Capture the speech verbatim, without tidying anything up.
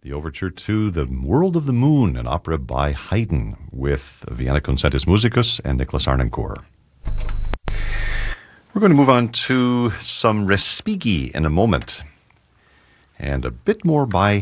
the overture to The World of the Moon, an opera by Haydn with Vienna Concertus Musicus and Nicholas Arnoncourt. We're going to move on to some Respighi in a moment, and a bit more by